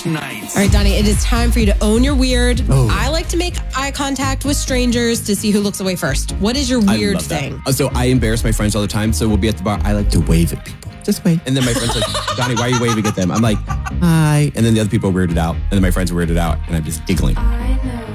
night. All right, Donnie, it is time for you to own your weird. I like to make eye contact with strangers to see who looks away first. What is your weird thing? So I embarrass my friends all the time. So we'll be at the bar. I like to wave at people. Just wave. And then my friend's like, Donnie, why are you waving at them? I'm like, hi. And then the other people are weirded out. And then my friends are weirded out. And I'm just giggling.